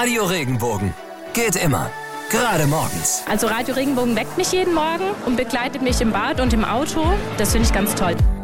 Radio Regenbogen. Geht immer. Gerade morgens. Also Radio Regenbogen weckt mich jeden Morgen und begleitet mich im Bad und im Auto. Das finde ich ganz toll.